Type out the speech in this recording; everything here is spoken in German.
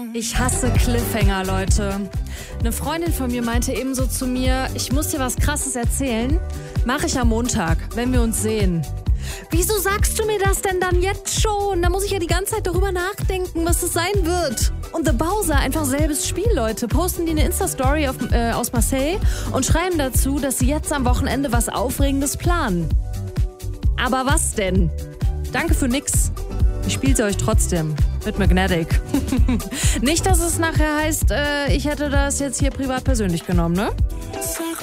Ich hasse Cliffhanger, Leute. Eine Freundin von mir meinte ebenso zu mir, ich muss dir was Krasses erzählen. Mache ich am Montag, wenn wir uns sehen. Wieso sagst du mir das denn dann jetzt schon? Da muss ich ja die ganze Zeit darüber nachdenken, was es sein wird. Und The Bowser, einfach selbes Spiel, Leute. Posten die eine Insta-Story aus Marseille und schreiben dazu, dass sie jetzt am Wochenende was Aufregendes planen. Aber was denn? Danke für nix. Ich spiel's euch trotzdem. Mit Magnetic. Nicht, dass es nachher heißt, ich hätte das jetzt hier privat persönlich genommen, ne?